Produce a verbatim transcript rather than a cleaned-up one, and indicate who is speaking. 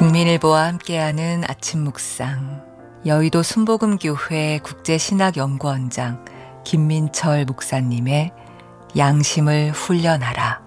Speaker 1: 국민일보와 함께하는 아침 묵상, 여의도 순복음교회 국제신학연구원장 김민철 목사님의 양심을 훈련하라.